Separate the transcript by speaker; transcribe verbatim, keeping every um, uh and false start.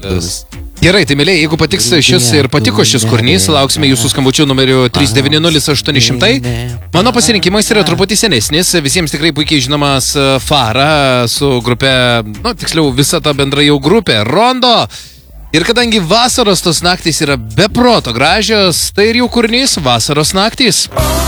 Speaker 1: Gerai, tai mėlyi, jeigu patiks šis ir patiko šis kūrinys, lauksime jūsų skambučių numeriu trys devyni nulis aštuoni šimtai. Mano pasirinkimas yra truputį senesnis, visiems tikrai puikiai žinomas Fara su grupe, nu, tiksliau, visa ta bendra jau grupė, Rondo. Ir kadangi vasaros tos naktys yra be proto gražios, tai ir jų kūrinys Vasaros naktys.